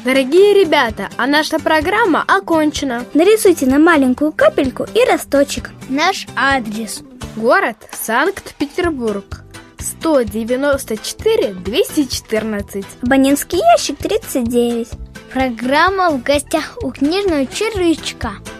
Дорогие ребята, а наша программа окончена. Нарисуйте на маленькую капельку и росточек. Наш адрес: город Санкт-Петербург, 194-214. Абонентский ящик 39. Программа «В гостях у книжного червячка».